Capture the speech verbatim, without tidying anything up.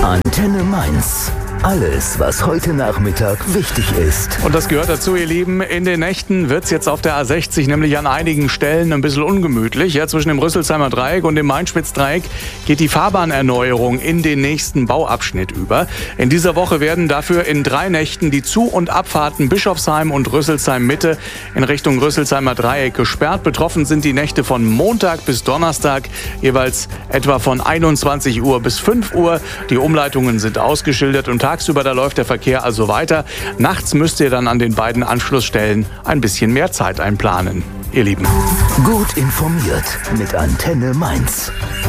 Antenne Mainz. Alles, was heute Nachmittag wichtig ist. Und das gehört dazu, ihr Lieben. In den Nächten wird es jetzt auf der A sechzig nämlich an einigen Stellen ein bisschen ungemütlich. Ja, zwischen dem Rüsselsheimer Dreieck und dem Main-Spitz-Dreieck geht die Fahrbahnerneuerung in den nächsten Bauabschnitt über. In dieser Woche werden dafür in drei Nächten die Zu- und Abfahrten Bischofsheim und Rüsselsheim-Mitte in Richtung Rüsselsheimer Dreieck gesperrt. Betroffen sind die Nächte von Montag bis Donnerstag, jeweils etwa von einundzwanzig Uhr bis fünf Uhr. Die Umleitungen sind ausgeschildert und tagsüber, da läuft der Verkehr also weiter. Nachts müsst ihr dann an den beiden Anschlussstellen ein bisschen mehr Zeit einplanen, ihr Lieben. Gut informiert mit Antenne Mainz.